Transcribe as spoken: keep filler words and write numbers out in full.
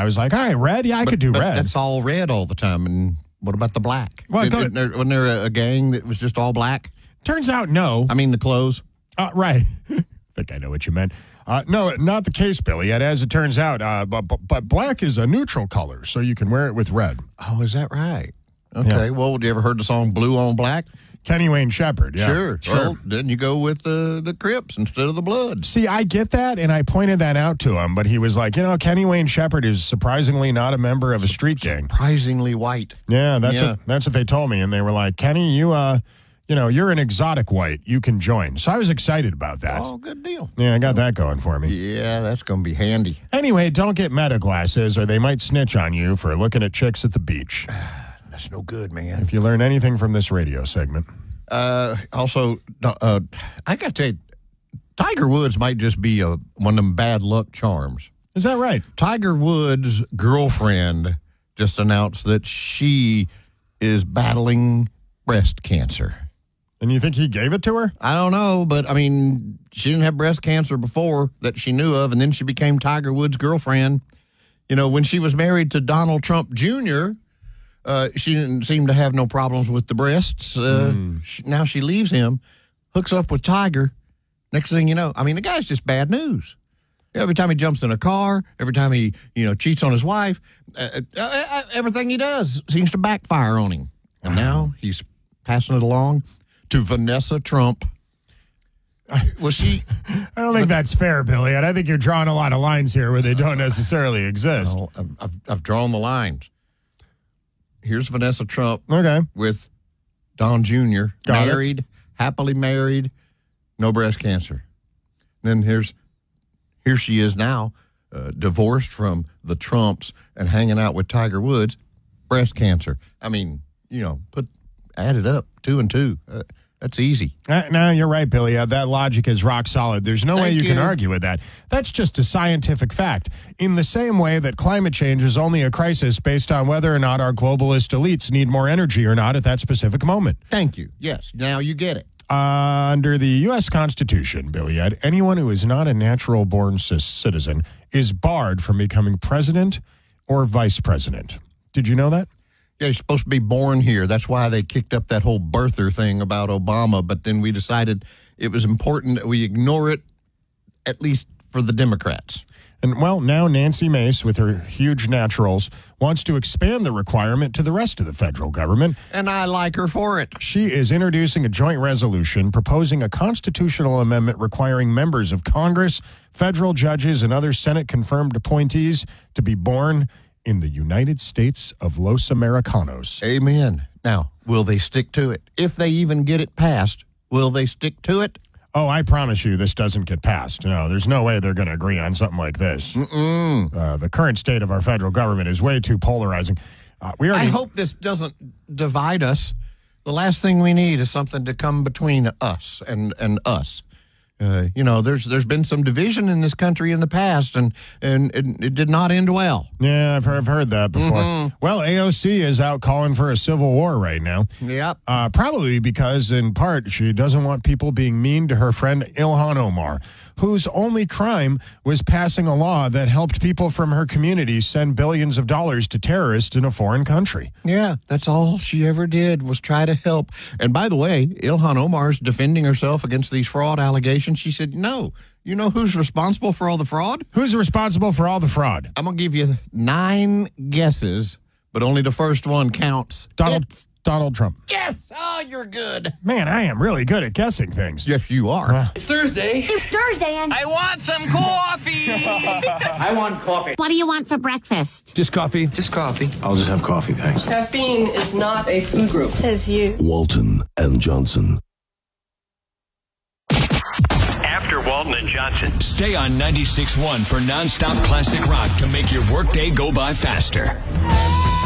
I was like, all right, red. Yeah, I but, could do but red. That's all red all the time. And what about the black? Well, I Did, thought- did there, wasn't there a, a gang that was just all black? Turns out, no. I mean, the clothes. Uh, right. I think I know what you meant. Uh, no, not the case, Billy. Yet, as it turns out, uh, but, but but black is a neutral color, so you can wear it with red. Oh, is that right? Okay. Yeah. Well, have you ever heard the song "Blue on Black"? Kenny Wayne Shepherd. Yeah. Sure. Sure. Well, then you go with the the Crips instead of the Bloods. See, I get that, and I pointed that out to him, but he was like, you know, Kenny Wayne Shepherd is surprisingly not a member of a street gang. Surprisingly white. Yeah, that's Yeah. What, that's what they told me, and they were like, Kenny, you uh, you know, you're an exotic white. You can join. So I was excited about that. Oh, good deal. Yeah, I got that going for me. Yeah, that's going to be handy. Anyway, don't get meta glasses, or they might snitch on you for looking at chicks at the beach. That's no good, man. If you learn anything from this radio segment. Uh, also, uh, I got to tell you, Tiger Woods might just be a, one of them bad luck charms. Is that right? Tiger Woods' girlfriend just announced that she is battling breast cancer. And you think he gave it to her? I don't know, but I mean, she didn't have breast cancer before that she knew of, and then she became Tiger Woods' girlfriend. You know, when she was married to Donald Trump Junior, Uh, she didn't seem to have no problems with the breasts. Uh, Mm. she, now she leaves him, hooks up with Tiger. Next thing you know, I mean, the guy's just bad news. Every time he jumps in a car, every time he, you know, cheats on his wife, uh, uh, uh, everything he does seems to backfire on him. And now he's passing it along to Vanessa Trump. Was she? I don't think that's fair, Billy. And I think you're drawing a lot of lines here where they don't necessarily exist. Well, I've, I've, I've drawn the lines. Here's Vanessa Trump Okay. with Don Junior, Got it. married, happily married, no breast cancer. Then here's here she is now, uh, divorced from the Trumps and hanging out with Tiger Woods, breast cancer. I mean, you know, put add it up, two and two. Uh, that's easy. Uh, no, you're right, Billy. Uh, that logic is rock solid. There's no way Thank you, can you. argue with that. That's just a scientific fact. In the same way that climate change is only a crisis based on whether or not our globalist elites need more energy or not at that specific moment. Thank you. Yes, now you get it. Uh, under the U S Constitution, Billy Ed, anyone who is not a natural-born c- citizen is barred from becoming president or vice president. Did you know that? Yeah, you're supposed to be born here. That's why they kicked up that whole birther thing about Obama. But then we decided it was important that we ignore it, at least for the Democrats. And, well, now Nancy Mace, with her huge naturals, wants to expand the requirement to the rest of the federal government. And I like her for it. She is introducing a joint resolution proposing a constitutional amendment requiring members of Congress, federal judges, and other Senate-confirmed appointees to be born in the United States of Los Americanos. Amen. Now, will they stick to it? If they even get it passed, will they stick to it? Oh, I promise you this doesn't get passed. No, there's no way they're going to agree on something like this. Mm-mm. Uh, the current state of our federal government is way too polarizing. Uh, we already I hope this doesn't divide us. The last thing we need is something to come between us and, and us. Uh, you know, there's there's been some division in this country in the past, and, and it, it did not end well. Yeah, I've heard, I've heard that before. Mm-hmm. Well, A O C is out calling for a civil war right now. Yep. Uh, probably because, in part, she doesn't want people being mean to her friend Ilhan Omar, whose only crime was passing a law that helped people from her community send billions of dollars to terrorists in a foreign country. Yeah, that's all she ever did was try to help. And by the way, Ilhan Omar's defending herself against these fraud allegations. She said, no, you know who's responsible for all the fraud? Who's responsible for all the fraud? I'm going to give you nine guesses, but only the first one counts. Donald It's- Donald Trump. Yes! Oh, you're good. Man, I am really good at guessing things. Yes, you are. Uh, It's Thursday. It's Thursday and I want some coffee. I want coffee. What do you want for breakfast? Just coffee. Just coffee. I'll just have coffee, thanks. Caffeine is not a food group. says you. Walton and Johnson. After Walton and Johnson. Stay on ninety-six point one for nonstop classic rock to make your workday go by faster.